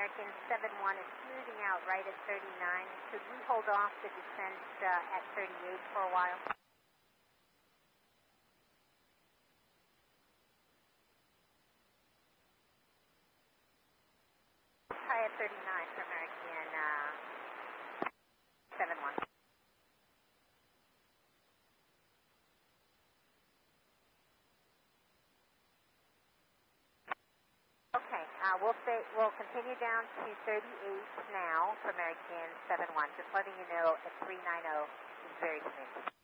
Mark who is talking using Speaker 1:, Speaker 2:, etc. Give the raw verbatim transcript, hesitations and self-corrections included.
Speaker 1: American seven one is smoothing out right at thirty-nine. Could we hold off the descent uh, at thirty-eight for a while? Try at thirty-nine for American uh, seven one. Okay, uh, we'll stay, we'll continue down to thirty-eight now for American seven one. Just letting you know at three ninety is very smooth.